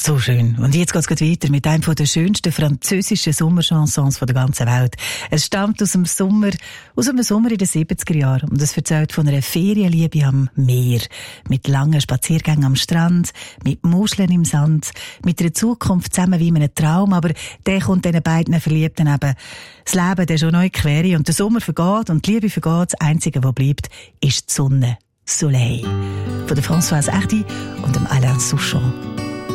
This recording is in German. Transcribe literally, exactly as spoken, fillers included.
So schön. Und jetzt geht's weiter mit einem der schönsten französischen Sommerchansons der ganzen Welt. Es stammt aus dem Sommer, aus einem Sommer in den siebziger Jahren. Und es erzählt von einer Ferienliebe am Meer. Mit langen Spaziergängen am Strand, mit Muscheln im Sand, mit einer Zukunft zusammen wie in einem Traum. Aber der kommt diesen beiden Verliebten eben das Leben der schon neu quere. Und der Sommer vergeht und die Liebe vergeht. Das Einzige, was bleibt, ist die Sonne. Soleil. Von der Françoise Hardy und dem Alain Souchon.